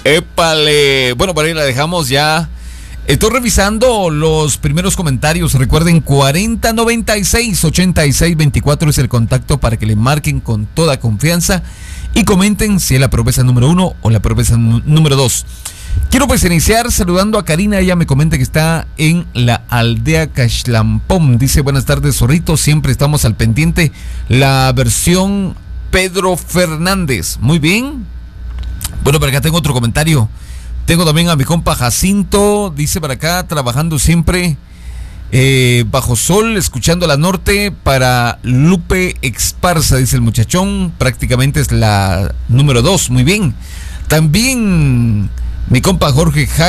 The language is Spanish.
Épale. Bueno, por ahí la dejamos ya. Estoy revisando los primeros comentarios. Recuerden, 4096-8624 es el contacto para que le marquen con toda confianza y comenten si es la promesa número 1 o la promesa número 2. Quiero pues iniciar saludando a Karina. Ella me comenta que está en la aldea Caxlampón. Dice: buenas tardes, Zorrito, siempre estamos al pendiente. La versión Pedro Fernández. Muy bien. Bueno, por acá tengo otro comentario. Tengo también a mi compa Jacinto. Dice por acá: trabajando siempre bajo sol, escuchando la norte para Lupe Esparza. Dice el muchachón. Prácticamente es la número 2. Muy bien. También mi compa Jorge